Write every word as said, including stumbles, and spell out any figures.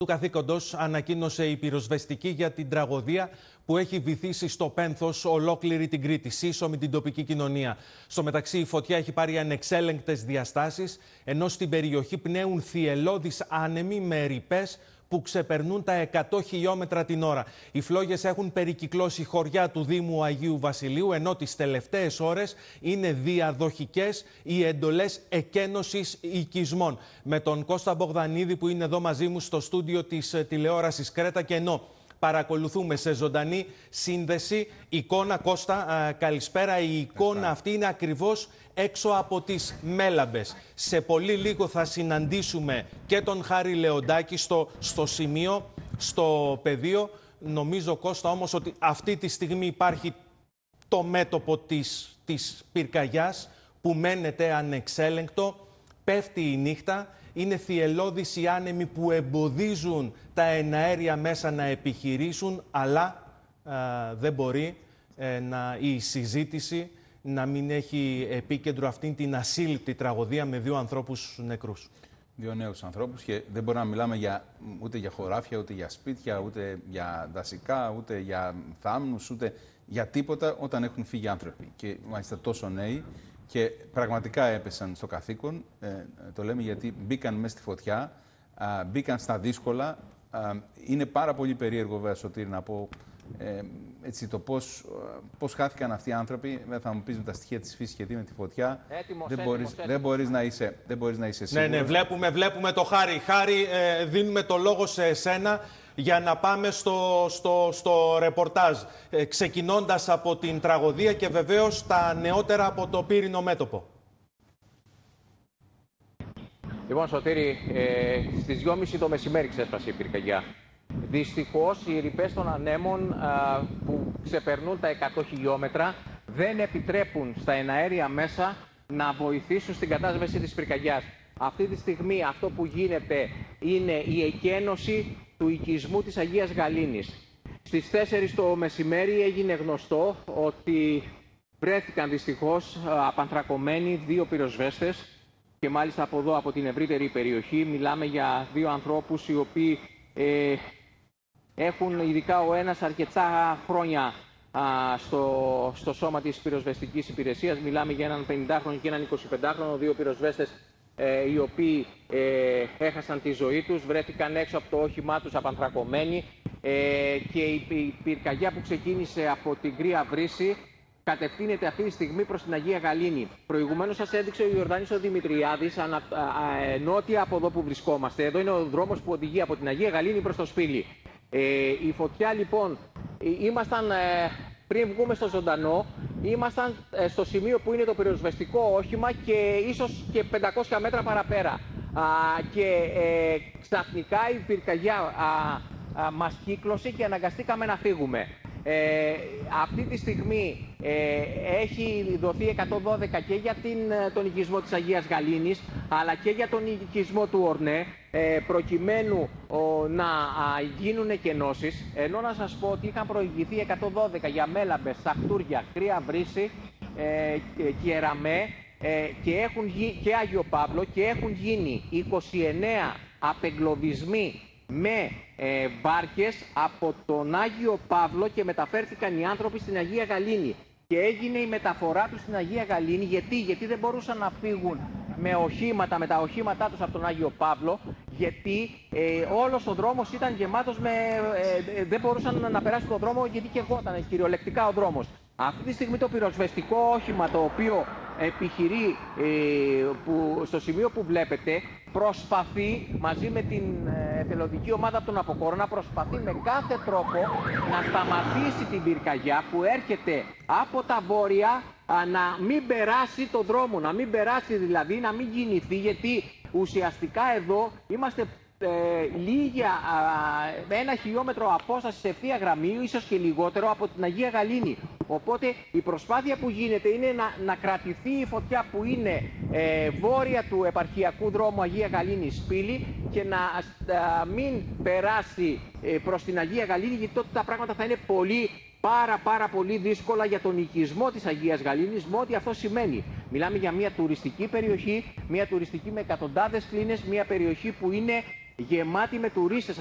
Του καθήκοντος ανακοίνωσε η πυροσβεστική για την τραγωδία που έχει βυθίσει στο πένθος ολόκληρη την Κρήτη, σύσσωμη την τοπική κοινωνία. Στο μεταξύ, η φωτιά έχει πάρει ανεξέλεγκτες διαστάσεις, ενώ στην περιοχή πνέουν θυελλώδεις άνεμοι με ρηπές που ξεπερνούν τα εκατό χιλιόμετρα την ώρα. Οι φλόγες έχουν περικυκλώσει χωριά του Δήμου Αγίου Βασιλείου, ενώ τις τελευταίες ώρες είναι διαδοχικές οι εντολές εκένωσης οικισμών. Με τον Κώστα Μπογδανίδη που είναι εδώ μαζί μου στο στούντιο της τηλεόρασης Κρέτα, και ενώ παρακολουθούμε σε ζωντανή σύνδεση εικόνα. Κώστα, καλησπέρα. Η εικόνα αυτή είναι ακριβώς έξω από τις Μέλαμπες. Σε πολύ λίγο θα συναντήσουμε και τον Χάρη Λεοντάκη στο, στο σημείο, στο πεδίο. Νομίζω, Κώστα, όμως ότι αυτή τη στιγμή υπάρχει το μέτωπο της, της πυρκαγιάς που μένεται ανεξέλεγκτο. Πέφτει η νύχτα. Είναι θυελλώδεις οι άνεμοι που εμποδίζουν τα εναέρια μέσα να επιχειρήσουν, αλλά α, δεν μπορεί ε, να, η συζήτηση να μην έχει επίκεντρο αυτήν την ασύλληπτη τραγωδία με δύο ανθρώπους νεκρούς. Δύο νέους ανθρώπους, και δεν μπορούμε να μιλάμε για, ούτε για χωράφια, ούτε για σπίτια, ούτε για δασικά, ούτε για θάμνους, ούτε για τίποτα όταν έχουν φύγει άνθρωποι. Και μάλιστα τόσο νέοι. Και πραγματικά έπεσαν στο καθήκον, ε, το λέμε γιατί μπήκαν μέσα στη φωτιά, α, μπήκαν στα δύσκολα. Α, είναι πάρα πολύ περίεργο, βέβαια, Σωτήρη, να πω ε, έτσι, το πώς, πώς χάθηκαν αυτοί οι άνθρωποι. Θα μου πεις με τα στοιχεία της φύσης και τι με τη φωτιά. Έτοιμος, δεν, έτοιμος, μπορείς, έτοιμος. δεν, μπορείς να είσαι, δεν μπορείς να είσαι σίγουρος. Ναι, ναι, βλέπουμε, βλέπουμε το Χάρη. Χάρη, ε, δίνουμε το λόγο σε εσένα για να πάμε στο, στο, στο ρεπορτάζ, ε, ξεκινώντας από την τραγωδία και βεβαίως τα νεότερα από το πύρινο μέτωπο. Λοιπόν, Σωτήρη, ε, στις δυόμιση το μεσημέρι ξέσπασε η πυρκαγιά. Δυστυχώς, οι ρηπές των ανέμων α, που ξεπερνούν τα εκατό χιλιόμετρα δεν επιτρέπουν στα εναέρια μέσα να βοηθήσουν στην κατάσβεση της πυρκαγιάς. Αυτή τη στιγμή αυτό που γίνεται είναι η εκένωση του οικισμού της Αγίας Γαλήνης. Στις τέσσερις το μεσημέρι έγινε γνωστό ότι βρέθηκαν δυστυχώς απανθρακωμένοι δύο πυροσβέστες, και μάλιστα από εδώ, από την ευρύτερη περιοχή. Μιλάμε για δύο ανθρώπους οι οποίοι ε, έχουν, ειδικά ο ένας, αρκετά χρόνια α, στο, στο σώμα της πυροσβεστικής υπηρεσίας. Μιλάμε για έναν πενηντάχρονο και έναν εικοσιπεντάχρονο, δύο πυροσβέστες ε, οι οποίοι ε, έχασαν τη ζωή τους, βρέθηκαν έξω από το όχημά τους απανθρακωμένοι, ε, και η, η πυρκαγιά που ξεκίνησε από την Κρύα Βρύση κατευθύνεται αυτή τη στιγμή προς την Αγία Γαλήνη. Προηγουμένως σας έδειξε ο Ιορδάνης ο Δημητριάδης, ανα, α, α, νότια από εδώ που βρισκόμαστε. Εδώ είναι ο δρόμος που οδηγεί από την Αγία Γαλήνη προς το Σπήλι. Ε, η φωτιά, λοιπόν, ήμασταν, ε, πριν βγούμε στο ζωντανό, ήμασταν ε, στο σημείο που είναι το πυροσβεστικό όχημα και ίσως και πεντακόσια μέτρα παραπέρα. Α, και ε, ξαφνικά η πυρκαγιά α, α, μας κύκλωσε και αναγκαστήκαμε να φύγουμε. Ε, αυτή τη στιγμή ε, έχει δοθεί εκατόν δώδεκα και για την, τον οικισμό της Αγίας Γαλήνης, αλλά και για τον οικισμό του Ορνέ, ε, προκειμένου ο, να α, γίνουν εκενώσεις. Ενώ να σας πω ότι είχαν προηγηθεί εκατόν δώδεκα για Μέλαμπες, Σαχτούρια, Κρύα Βρύση, ε, και Κεραμέ, ε, και, έχουν γι, και Άγιο Παύλο, και έχουν γίνει είκοσι εννέα απεγκλωβισμοί με ε, βάρκες από τον Άγιο Παύλο, και μεταφέρθηκαν οι άνθρωποι στην Αγία Γαλήνη. Και έγινε η μεταφορά τους στην Αγία Γαλήνη. Γιατί, γιατί δεν μπορούσαν να φύγουν με οχήματα, με τα οχήματά τους από τον Άγιο Παύλο, γιατί ε, όλος ο δρόμος ήταν γεμάτος με... Ε, ε, δεν μπορούσαν να περάσουν τον δρόμο, γιατί καιγόταν κυριολεκτικά ο δρόμος. Αυτή τη στιγμή το πυροσβεστικό όχημα, το οποίο επιχειρεί ε, που, στο σημείο που βλέπετε, προσπαθεί μαζί με την εθελοντική ομάδα από τον Αποκόρο να προσπαθεί με κάθε τρόπο να σταματήσει την πυρκαγιά που έρχεται από τα βόρεια, α, να μην περάσει το δρόμο, να μην περάσει δηλαδή, να μην κινηθεί, γιατί ουσιαστικά εδώ είμαστε Ε, λίγια, α, ένα χιλιόμετρο απόσταση σε ευθεία γραμμή, ίσως και λιγότερο, από την Αγία Γαλήνη. Οπότε η προσπάθεια που γίνεται είναι να, να κρατηθεί η φωτιά που είναι ε, βόρεια του επαρχιακού δρόμου Αγία Γαλήνη Σπήλι, και να α, μην περάσει ε, προς την Αγία Γαλήνη, γιατί τότε τα πράγματα θα είναι πολύ, πάρα πάρα πολύ δύσκολα για τον οικισμό της Αγίας Γαλήνης, με ό,τι αυτό σημαίνει. Μιλάμε για μια τουριστική περιοχή, μια τουριστική με εκατοντάδες κλίνες, μια περιοχή που είναι γεμάτη με τουρίστες.